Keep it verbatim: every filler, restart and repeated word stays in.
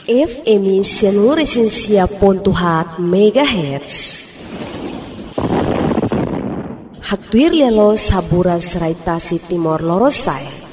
F M seluruh Resensia Pontuhat Megahertz. Haktuir lelo sabura serai tasi timor lorosai.